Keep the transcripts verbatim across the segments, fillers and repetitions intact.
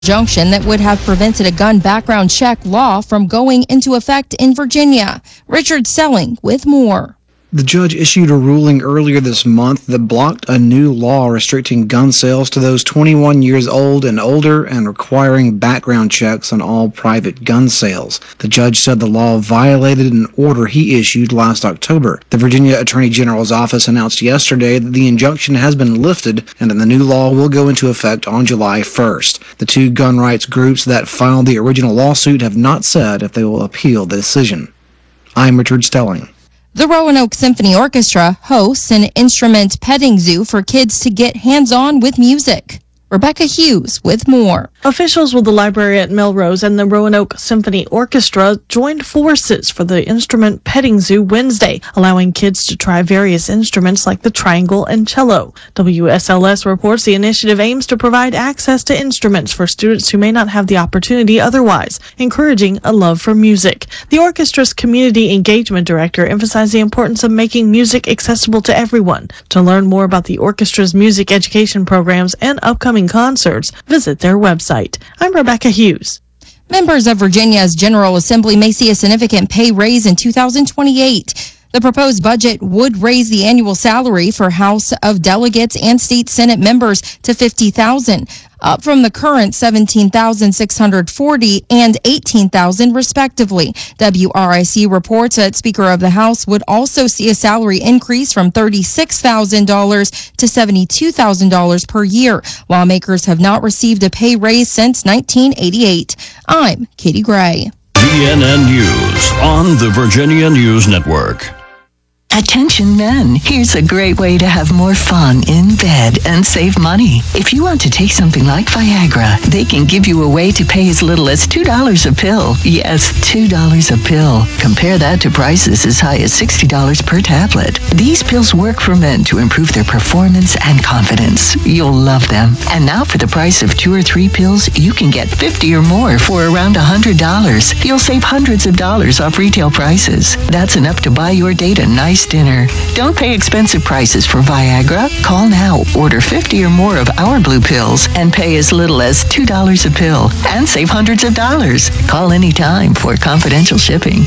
injunction that would have prevented a gun background check law from going into effect in Virginia. Richard Selling with more. The judge issued a ruling earlier this month that blocked a new law restricting gun sales to those twenty-one years old and older and requiring background checks on all private gun sales. The judge said the law violated an order he issued last October. The Virginia Attorney General's office announced yesterday that the injunction has been lifted and that the new law will go into effect on July first. The two gun rights groups that filed the original lawsuit have not said if they will appeal the decision. I'm Richard Stelling. The Roanoke Symphony Orchestra hosts an instrument petting zoo for kids to get hands-on with music. Rebecca Hughes with more. Officials with the library at Melrose and the Roanoke Symphony Orchestra joined forces for the instrument petting zoo Wednesday, allowing kids to try various instruments like the triangle and cello. W S L S reports the initiative aims to provide access to instruments for students who may not have the opportunity otherwise, encouraging a love for music. The orchestra's community engagement director emphasized the importance of making music accessible to everyone. To learn more about the orchestra's music education programs and upcoming concerts, visit their website. I'm Rebecca Hughes. Members of Virginia's General Assembly may see a significant pay raise in two thousand twenty-eight. The proposed budget would raise the annual salary for House of Delegates and State Senate members to fifty thousand dollars, up from the current seventeen thousand six hundred forty dollars and eighteen thousand dollars respectively. W R I C reports that Speaker of the House would also see a salary increase from thirty-six thousand dollars to seventy-two thousand dollars per year. Lawmakers have not received a pay raise since nineteen eighty-eight. I'm Katie Gray. V N N News on the Virginia News Network. Attention men, here's a great way to have more fun in bed and save money. If you want to take something like Viagra, they can give you a way to pay as little as two dollars a pill. Yes, two dollars a pill. Compare that to prices as high as sixty dollars per tablet. These pills work for men to improve their performance and confidence. You'll love them. And now for the price of two or three pills, you can get fifty or more for around one hundred dollars. You'll save hundreds of dollars off retail prices. That's enough to buy your date a nice dinner. Don't pay expensive prices for Viagra. Call now, order fifty or more of our blue pills, and pay as little as two dollars a pill, and save hundreds of dollars. Call anytime for confidential shipping.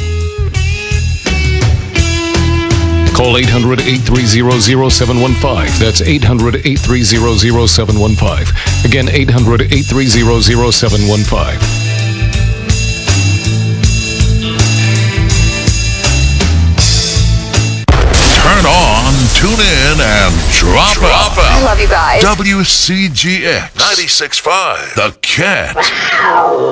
Call eight hundred, eight three zero, zero seven one five. That's eight hundred, eight three zero, zero seven one five. Again, eight hundred, eight three zero, zero seven one five. Turn on, tune in, and drop, drop out. I love you guys. W C G X ninety-six point five, The Cat.